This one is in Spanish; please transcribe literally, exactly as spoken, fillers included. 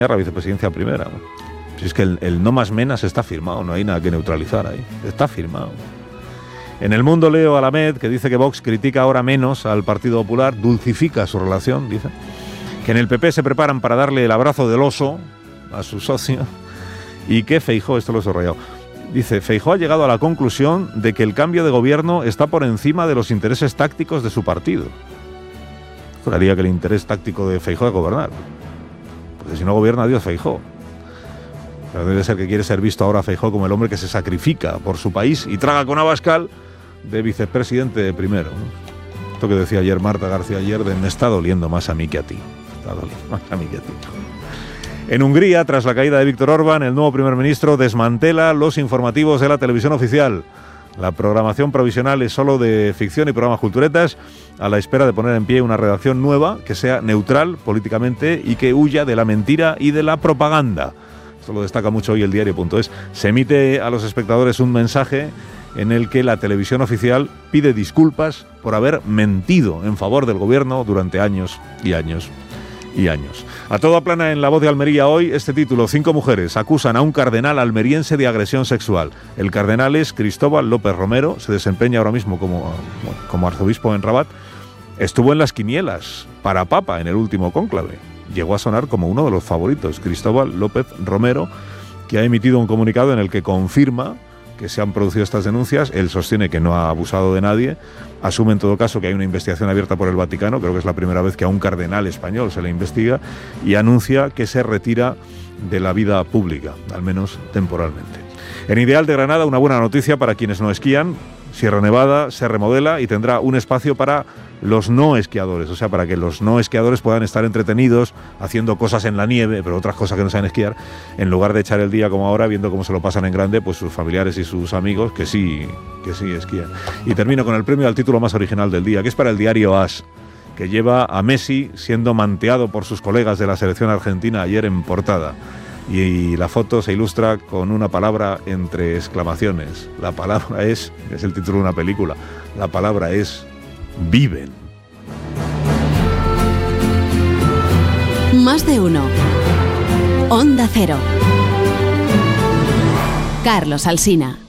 la vicepresidencia primera. Si es que el, el no más menas está firmado, no hay nada que neutralizar ahí, está firmado. En El Mundo leo a Lamed, que dice que Vox critica ahora menos al Partido Popular, dulcifica su relación, dice, que en el P P se preparan para darle el abrazo del oso a su socio, y que Feijóo, esto lo he subrayado, dice, Feijóo ha llegado a la conclusión de que el cambio de gobierno está por encima de los intereses tácticos de su partido. Juraría que el interés táctico de Feijóo es gobernar, porque si no gobierna, adiós Feijóo. Pero debe ser que quiere ser visto ahora Feijóo como el hombre que se sacrifica por su país y traga con Abascal de vicepresidente primero, ¿no? Esto que decía ayer Marta García ayer de me está doliendo más a mí que a ti. Está doliendo más a mí que a ti. En Hungría, tras la caída de Víktor Orbán, el nuevo primer ministro desmantela los informativos de la televisión oficial. La programación provisional es solo de ficción y programas culturetas, a la espera de poner en pie una redacción nueva que sea neutral políticamente y que huya de la mentira y de la propaganda. Esto lo destaca mucho hoy el diario punto es. Se emite a los espectadores un mensaje en el que la televisión oficial pide disculpas por haber mentido en favor del gobierno durante años y años y años. A toda plana en La Voz de Almería hoy este título: cinco mujeres acusan a un cardenal almeriense de agresión sexual. El cardenal es Cristóbal López Romero, se desempeña ahora mismo como, como arzobispo en Rabat. Estuvo en las quinielas para papa en el último cónclave. Llegó a sonar como uno de los favoritos, Cristóbal López Romero, que ha emitido un comunicado en el que confirma que se han producido estas denuncias. Él sostiene que no ha abusado de nadie, asume en todo caso que hay una investigación abierta por el Vaticano, creo que es la primera vez que a un cardenal español se le investiga, y anuncia que se retira de la vida pública, al menos temporalmente. En Ideal de Granada, una buena noticia para quienes no esquían. Sierra Nevada se remodela y tendrá un espacio para los no esquiadores, o sea, para que los no esquiadores puedan estar entretenidos haciendo cosas en la nieve, pero otras cosas que no saben esquiar, en lugar de echar el día como ahora viendo cómo se lo pasan en grande pues sus familiares y sus amigos que sí, que sí esquían. Y termino con el premio al título más original del día, que es para el diario AS, que lleva a Messi siendo manteado por sus colegas de la selección argentina ayer en portada. Y la foto se ilustra con una palabra entre exclamaciones. La palabra es, es el título de una película, la palabra es viven. Más de uno. Onda Cero. Carlos Alsina.